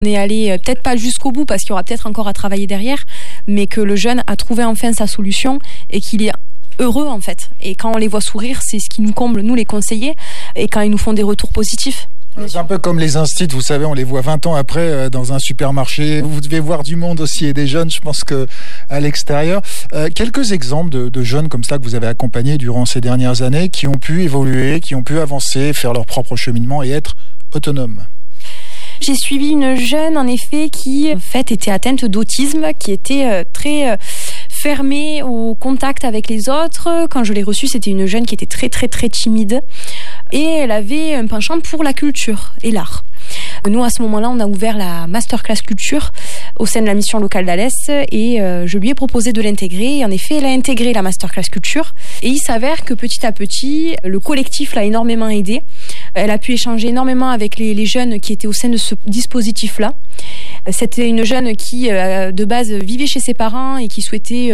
On est allé peut-être pas jusqu'au bout parce qu'il y aura peut-être encore à travailler derrière, mais que le jeune a trouvé enfin sa solution et qu'il est heureux en fait. Et quand on les voit sourire, c'est ce qui nous comble, nous les conseillers, et quand ils nous font des retours positifs. C'est un peu comme les instits, vous savez, on les voit 20 ans après dans un supermarché. Vous devez voir du monde aussi et des jeunes, je pense que à l'extérieur. Quelques exemples de jeunes comme ça que vous avez accompagnés durant ces dernières années qui ont pu évoluer, qui ont pu avancer, faire leur propre cheminement et être autonomes. J'ai suivi une jeune, en effet, qui en fait était atteinte d'autisme, qui était très fermée au contact avec les autres. Quand je l'ai reçue, c'était une jeune qui était très très très timide et elle avait un penchant pour la culture et l'art. Nous, à ce moment-là, on a ouvert la masterclass culture au sein de la mission locale d'Alès et je lui ai proposé de l'intégrer. Et en effet, elle a intégré la masterclass culture et il s'avère que petit à petit, le collectif l'a énormément aidée. Elle a pu échanger énormément avec les jeunes qui étaient au sein de ce dispositif-là. C'était une jeune qui, de base, vivait chez ses parents et qui souhaitait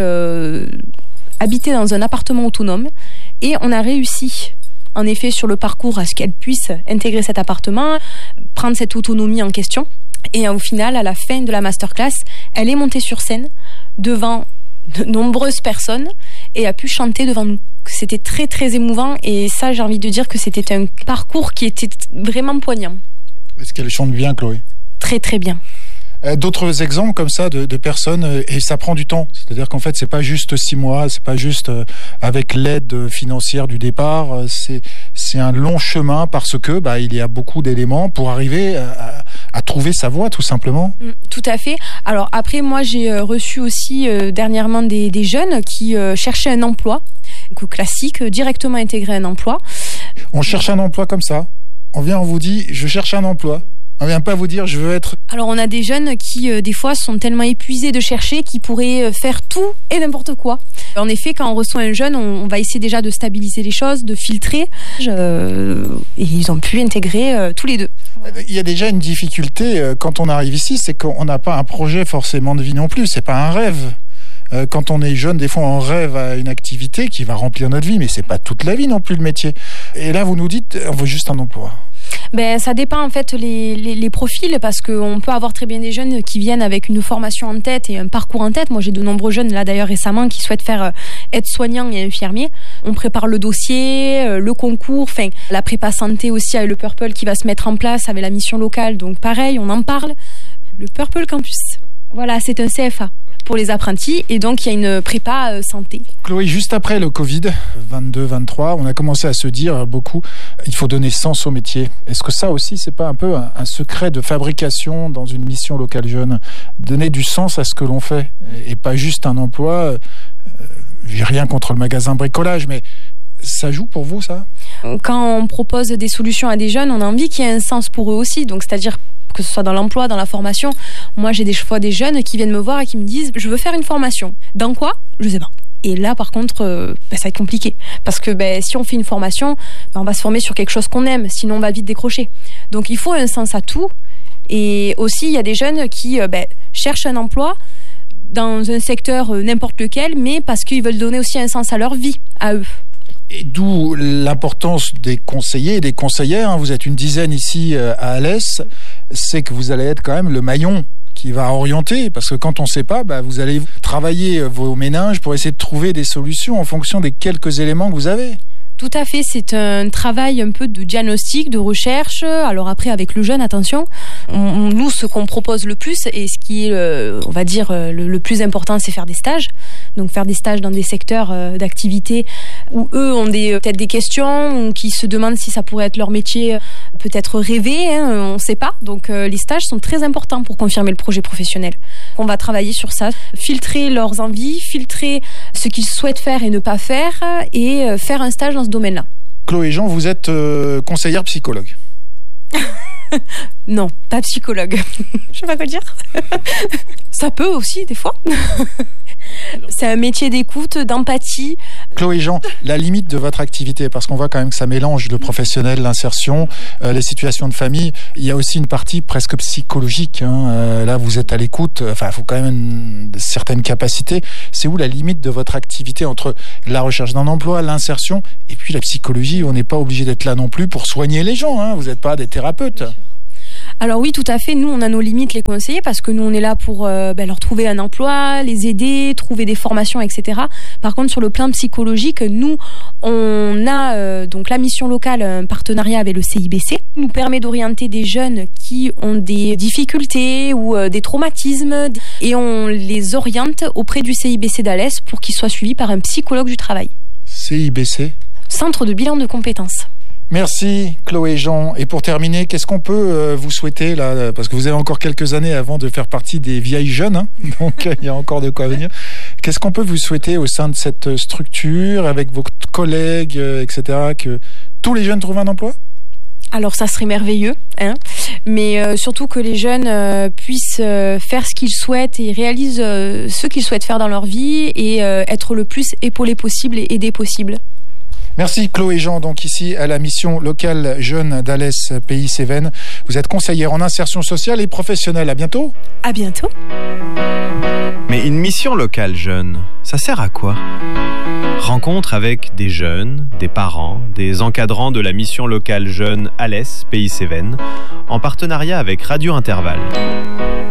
habiter dans un appartement autonome. Et on a réussi, en effet, sur le parcours, à ce qu'elle puisse intégrer cet appartement, prendre cette autonomie en question. Et au final, à la fin de la masterclass, elle est montée sur scène devant de nombreuses personnes et a pu chanter devant nous. C'était très très émouvant et ça, j'ai envie de dire que c'était un parcours qui était vraiment poignant. Est-ce qu'elle chante bien, Chloé ? Très très bien. D'autres exemples comme ça de personnes, et ça prend du temps. C'est-à-dire qu'en fait, c'est pas juste 6 mois, c'est pas juste avec l'aide financière du départ. C'est un long chemin parce que il y a beaucoup d'éléments pour arriver à trouver sa voie, tout simplement. Tout à fait. Alors après, moi, j'ai reçu aussi dernièrement des jeunes qui cherchaient un emploi, donc classique, directement intégrer un emploi. On cherche un emploi comme ça. On vous dit, je cherche un emploi. On vient pas vous dire je veux être... Alors on a des jeunes qui des fois sont tellement épuisés de chercher qu'ils pourraient faire tout et n'importe quoi. En effet, quand on reçoit un jeune, on va essayer déjà de stabiliser les choses, de filtrer. Et ils ont pu intégrer tous les deux. Il y a déjà une difficulté quand on arrive ici, c'est qu'on n'a pas un projet forcément de vie non plus, c'est pas un rêve. Quand on est jeune, des fois on rêve à une activité qui va remplir notre vie, mais c'est pas toute la vie non plus le métier. Et là vous nous dites, on veut juste un emploi. Ça dépend en fait les profils parce qu'on peut avoir très bien des jeunes qui viennent avec une formation en tête et un parcours en tête. Moi j'ai de nombreux jeunes là d'ailleurs récemment qui souhaitent faire aide-soignant et infirmier. On prépare le dossier, le concours, la prépa santé aussi avec le Purple qui va se mettre en place avec la mission locale. Donc pareil, on en parle. Le Purple Campus. Voilà, c'est un CFA pour les apprentis et donc il y a une prépa santé. Chloé, juste après le Covid 22-23, on a commencé à se dire beaucoup, il faut donner sens au métier. Est-ce que ça aussi, c'est pas un peu un secret de fabrication dans une mission locale jeune ? Donner du sens à ce que l'on fait et pas juste un emploi. J'ai rien contre le magasin bricolage, mais ça joue pour vous, ça ? Quand on propose des solutions à des jeunes, on a envie qu'il y ait un sens pour eux aussi. Donc, c'est-à-dire que ce soit dans l'emploi, dans la formation. Moi, j'ai des fois des jeunes qui viennent me voir et qui me disent « Je veux faire une formation. Dans quoi ? Je sais pas. » Et là, par contre, ça va être compliqué. Parce que si on fait une formation, on va se former sur quelque chose qu'on aime. Sinon, on va vite décrocher. Donc, il faut un sens à tout. Et aussi, il y a des jeunes qui cherchent un emploi dans un secteur n'importe lequel, mais parce qu'ils veulent donner aussi un sens à leur vie, à eux. Et d'où l'importance des conseillers et des conseillères. Vous êtes une dizaine ici à Alès. C'est que vous allez être quand même le maillon qui va orienter, parce que quand on ne sait pas, vous allez travailler vos méninges pour essayer de trouver des solutions en fonction des quelques éléments que vous avez. Tout à fait, c'est un travail un peu de diagnostic, de recherche. Alors après, avec le jeune, attention, nous, ce qu'on propose le plus, et ce qui est, on va dire, le plus important, c'est faire des stages. Donc faire des stages dans des secteurs d'activité où eux ont peut-être des questions, ou qui se demandent si ça pourrait être leur métier, peut-être rêvé, on ne sait pas. Donc les stages sont très importants pour confirmer le projet professionnel. On va travailler sur ça, filtrer leurs envies, filtrer ce qu'ils souhaitent faire et ne pas faire, et faire un stage dans ce domaine-là. Chloé Jean, vous êtes conseillère psychologue. Non, pas psychologue. Je sais pas quoi dire. Ça peut aussi, des fois. C'est un métier d'écoute, d'empathie. Chloé Jean, la limite de votre activité, parce qu'on voit quand même que ça mélange le professionnel, l'insertion, les situations de famille. Il y a aussi une partie presque psychologique. Là, vous êtes à l'écoute. Il faut quand même une certaine capacité. C'est où la limite de votre activité entre la recherche d'un emploi, l'insertion, et puis la psychologie? On n'est pas obligé d'être là non plus pour soigner les gens. Vous n'êtes pas des thérapeutes. Alors oui, tout à fait. Nous, on a nos limites, les conseillers, parce que nous, on est là pour leur trouver un emploi, les aider, trouver des formations, etc. Par contre, sur le plan psychologique, nous, on a donc la mission locale, un partenariat avec le CIBC, nous permet d'orienter des jeunes qui ont des difficultés ou des traumatismes, et on les oriente auprès du CIBC d'Alès pour qu'ils soient suivis par un psychologue du travail. CIBC ? Centre de bilan de compétences. Merci Chloé et Jean. Et pour terminer, qu'est-ce qu'on peut vous souhaiter là, parce que vous avez encore quelques années avant de faire partie des vieilles jeunes, hein, donc il y a encore de quoi venir. Qu'est-ce qu'on peut vous souhaiter au sein de cette structure, avec vos collègues, etc., que tous les jeunes trouvent un emploi ? Alors ça serait merveilleux, hein, mais surtout que les jeunes puissent faire ce qu'ils souhaitent et réalisent ce qu'ils souhaitent faire dans leur vie et être le plus épaulés possible et aidés possible. Merci Chloé et Jean, donc ici à la mission locale jeune d'Alès Pays Cévennes. Vous êtes conseillère en insertion sociale et professionnelle. À bientôt. À bientôt. Mais une mission locale jeune, ça sert à quoi ? Rencontre avec des jeunes, des parents, des encadrants de la mission locale jeune Alès Pays Cévennes, en partenariat avec Radio Intervalle.